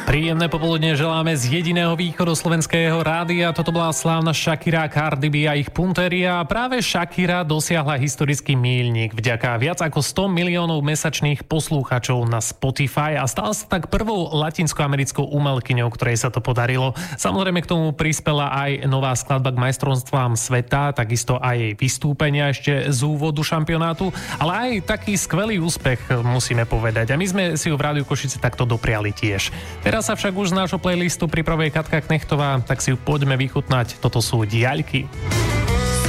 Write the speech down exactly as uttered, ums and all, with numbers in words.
Príjemné popoludne želáme z jediného východoslovenského rádia. Toto bola slávna Shakira, Cardi B a ich Punteria. A práve Shakira dosiahla historický míľnik vďaka viac ako sto miliónov mesačných poslúchačov na Spotify a stala sa tak prvou latinskoamerickou umelkyňou, ktorej sa to podarilo. Samozrejme k tomu prispela aj nová skladba k majstrovstvám sveta, takisto aj jej vystúpenia ešte z úvodu šampionátu, ale aj taký skvelý úspech, musíme povedať. A my sme si ju v Rádiu Košice takto dopriali tiež. Teraz sa však už z nášho playlistu pripravuje Katka Knechtová, tak si ju poďme vychutnať. Toto sú Diaľky.